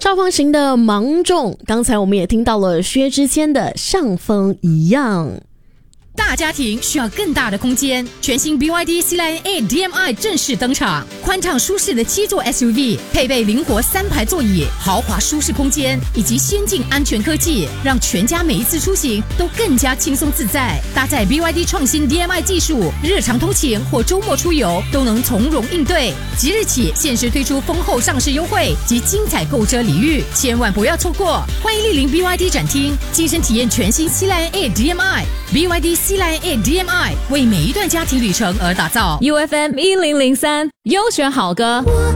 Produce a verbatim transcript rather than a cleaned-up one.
超放型的芒种，刚才我们也听到了薛之谦的像风一样。 大家庭需要更大的空间，全新 B Y D C-Line A D M I 正式登场，宽敞舒适的七座 S U V， 配备灵活三排座椅、豪华舒适空间以及先进安全科技，让全家每一次出行都更加轻松自在。搭载 B Y D 创新 D M I 技术，日常通勤或周末出游都能从容应对。即日起限时推出丰厚上市优惠及精彩购车礼遇，千万不要错过！欢迎莅临 B Y D 展厅，亲身体验全新 C-Line A D M I。B Y D C-Line A D M I 为每一段家庭旅程而打造。 U F M 一零零三优选好歌。